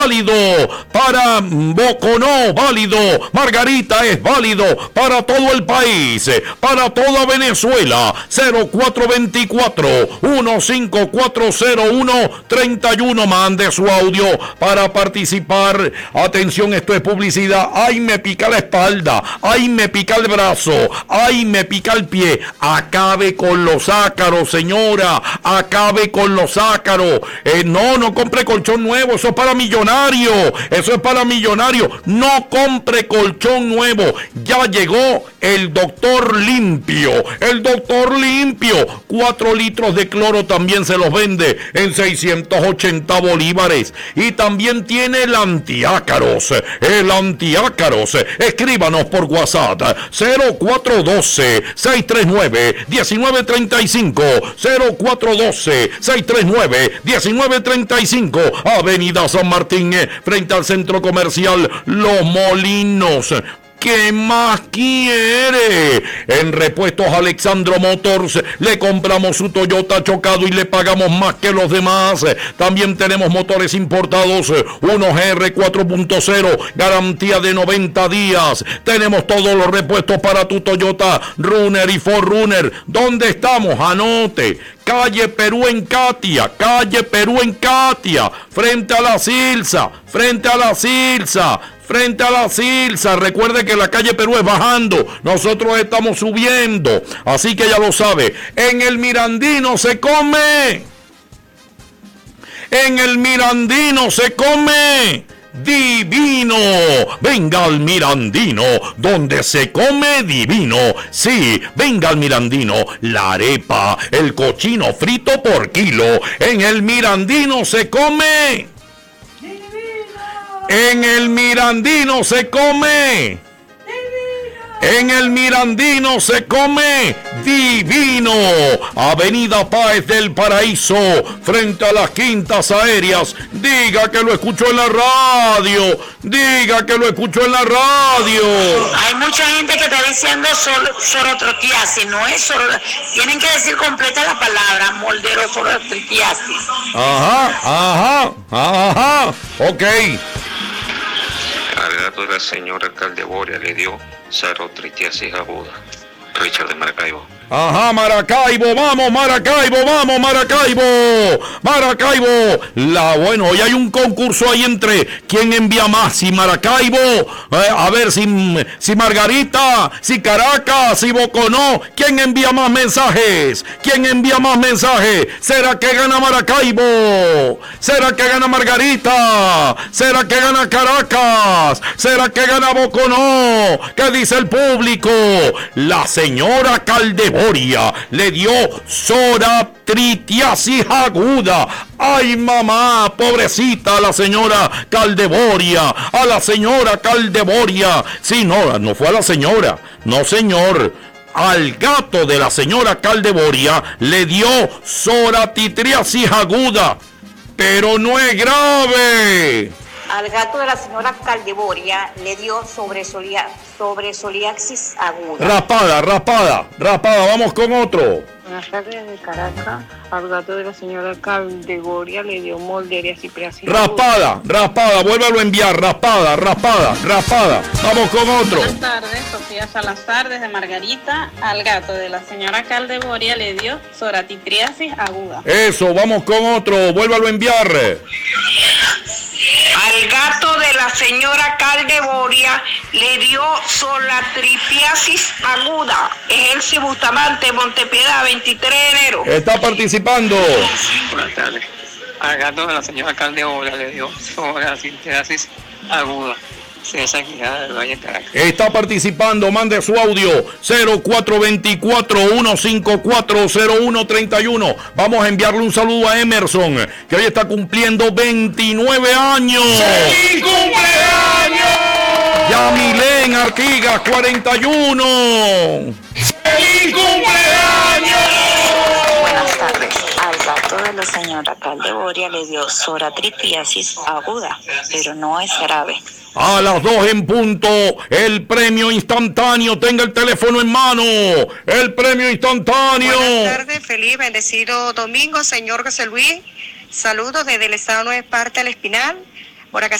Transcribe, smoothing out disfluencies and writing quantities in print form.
válido para Boconó, válido, Margarita es válido para todo el país, para toda Venezuela. 0424-1540131. Mande su audio para participar. Atención, esto es publicidad. Ay, me pica la espalda, ay, me pica el brazo, ay, me pica el pie. Acabe con los ácaros, señora, acabe con los ácaros. No compre colchón nuevo, eso es para millonarios. Eso es para millonarios. No compre colchón nuevo. Ya llegó el Doctor Limpio. El Doctor Limpio. 4 litros de cloro también se los vende en 680 bolívares. Y también tiene el antiácaros. El antiácaros. Escríbanos por WhatsApp. 0412-639-1935. 0412-639-1935. Avenida San Martín, frente al centro comercial Los Molinos. ¿Qué más quiere? En Repuestos Alexandro Motors le compramos su Toyota chocado y le pagamos más que los demás. También tenemos motores importados, unos GR 4.0, garantía de 90 días. Tenemos todos los repuestos para tu Toyota Runner y 4Runner. ¿Dónde estamos? Anote. Calle Perú en Catia, frente a la Silsa, frente a la Silsa. Recuerde que la calle Perú es bajando, nosotros estamos subiendo, así que ya lo sabe. En el Mirandino se come divino. Venga al Mirandino, donde se come divino. Sí, venga al Mirandino. La arepa, el cochino frito por kilo. En el Mirandino se come divino. En el Mirandino se come divino. Avenida Páez del Paraíso, frente a las Quintas Aéreas. Diga que lo escuchó en la radio. Hay mucha gente que está diciendo sorotrotiasis. No es solo. Tienen que decir completa la palabra. Moldero sorotrotiasis. Ajá. Ok. Al gato de la señora Caldeboria le dio sorotritiasis aguda. Richard de Maracaibo. Ajá, Maracaibo, vamos Maracaibo. Bueno, hoy hay un concurso ahí entre quién envía más, si Maracaibo, a ver si Margarita, si Caracas, si Boconó, ¿quién envía más mensajes? ¿Será que gana Maracaibo? ¿Será que gana Margarita? ¿Será que gana Caracas? ¿Será que gana Boconó? ¿Qué dice el público? La señora Caldeboria le dio sorotritiasis aguda. Ay, mamá, pobrecita la señora Caldeboria. Sí, no fue a la señora. No, señor. Al gato de la señora Caldeboria le dio sorotritiasis aguda, pero no es grave. Al gato de la señora Caldeboria le dio sobresoliasis aguda. Raspada. Vamos con otro. Buenas tardes de Caracas. Al gato de la señora Caldeboria le dio molderiasis. Raspada. Vuélvalo a enviar. Raspada. Vamos con otro. Buenas tardes, Sofía Salazar desde Margarita. Al gato de la señora Caldeboria le dio sorotritiasis aguda. Eso, vamos con otro. Vuélvalo a enviar. Al gato de la señora Caldeboria le dio sorotritiasis aguda. Es el Bustamante, Montepiedad, 23 de enero. Está participando. Buenas tardes. Al gato de la señora Caldeboria le dio sorotritiasis aguda. César Quijada del Valle Caracas. Está participando, mande su audio 0424-154-0131. Vamos a enviarle un saludo a Emerson, que hoy está cumpliendo 29 años. ¡Feliz cumpleaños! Yamilén Artigas, 41. ¡Feliz cumpleaños! Buenas tardes. Al gato de la señora Caldeboria le dio sorotritiasis aguda, pero no es grave. A las 2 en punto, el premio instantáneo. Tenga el teléfono en mano. El premio instantáneo. Buenas tardes, feliz, bendecido domingo, señor José Luis. Saludos desde el estado Nueva Esparta, El Espinal. Por acá